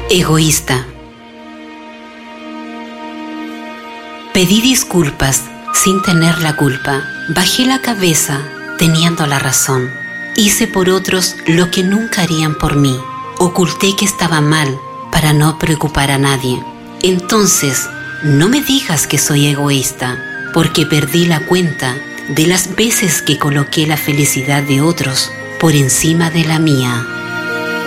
Egoísta. Pedí disculpas sin tener la culpa. Bajé la cabeza teniendo la razón. Hice por otros lo que nunca harían por mí. Oculté que estaba mal para no preocupar a nadie. Entonces, no me digas que soy egoísta, porque perdí la cuenta de las veces que coloqué la felicidad de otros por encima de la mía.